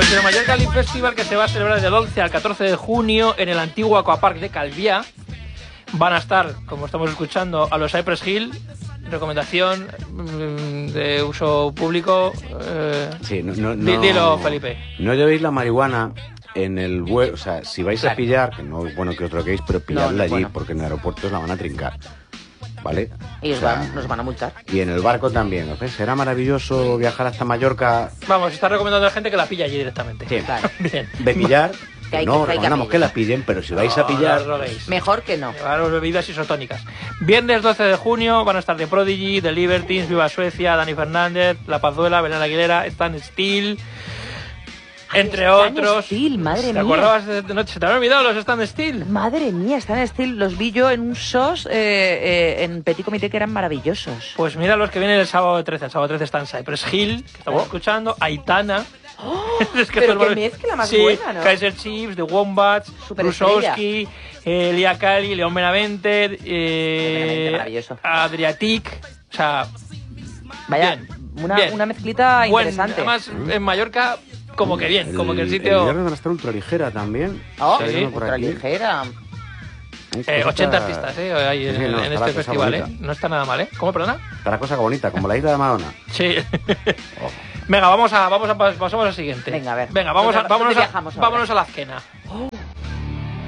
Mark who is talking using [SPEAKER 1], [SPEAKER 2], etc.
[SPEAKER 1] Pues el Mallorca League Festival, que se va a celebrar del 11 al 14 de junio en el antiguo Aquapark de Calviá. Van a estar, como estamos escuchando, a los Cypress Hill. Recomendación de uso público.
[SPEAKER 2] Sí, no,
[SPEAKER 1] dilo, Felipe.
[SPEAKER 2] No llevéis la marihuana en el vuelo. O sea, si vais a pillar, que no es bueno que os droguéis, pero pilladla allí, porque en aeropuertos la van a trincar. ¿Vale?
[SPEAKER 3] Y nos van a multar.
[SPEAKER 2] Y en el barco también. ¿Ves? Será maravilloso viajar hasta Mallorca.
[SPEAKER 1] Vamos, está recomendando a la gente que la pille allí directamente.
[SPEAKER 2] Sí,
[SPEAKER 1] claro. Bien.
[SPEAKER 2] De pillar. No,
[SPEAKER 3] que
[SPEAKER 2] recomendamos que la pillen, pero si vais a pillar...
[SPEAKER 3] Mejor que no.
[SPEAKER 1] Llevaros bebidas isotónicas. Viernes 12 de junio van a estar The Prodigy, The Libertines, Viva Suecia, Dani Fernández, La Pazuela, Belén Aguilera, Stan Steel, entre otros.
[SPEAKER 3] Steel, madre mía.
[SPEAKER 1] ¿Te acordabas de noche? ¿Se te habían olvidado los Stan Steel?
[SPEAKER 3] Madre mía, Stan Steel. Los vi yo en un SOS en Petit Comité que eran maravillosos.
[SPEAKER 1] Pues mira los que vienen el sábado 13. El sábado 13 están Cypress Hill, que estamos escuchando, Aitana.
[SPEAKER 3] Es que pero qué mezcla más buena, ¿no?
[SPEAKER 1] Kaiser Chiefs, The Wombats, Brusowski, Lia Cali, León Benavente, Adriatic. O sea,
[SPEAKER 3] vaya,
[SPEAKER 1] bien,
[SPEAKER 3] una mezclita interesante.
[SPEAKER 1] Además, en Mallorca, como que bien, como que el sitio...
[SPEAKER 2] El viernes van a estar ultraligera también.
[SPEAKER 3] Sí, ultraligera.
[SPEAKER 1] 80 artistas, hay en este festival, No está nada mal, ¿Cómo, perdona?
[SPEAKER 2] Está la cosa bonita, como la isla de Madonna.
[SPEAKER 1] Sí. Venga, pasamos al siguiente.
[SPEAKER 3] Venga, a ver.
[SPEAKER 1] Venga, vámonos a la esquena.